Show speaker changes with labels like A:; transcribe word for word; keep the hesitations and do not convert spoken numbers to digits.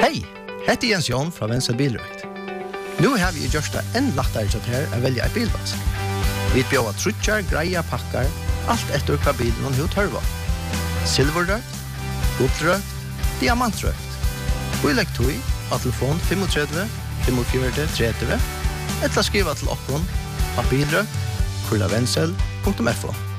A: Hei, heter Jens Jon fra Venstre Bilrøkt. Nå har vi gjort det enn lettere til her å velge en bilvask. Vi bjør trutjar, greier, pakker, alt etter hva bilen og hva tørver. Silverrøkt, gullrøkt, diamantrøkt. Og i legg tog av telefon fem tre fem fire tre tre, eller skriva til okken av bilrøkt, kurlavensel punktum f o.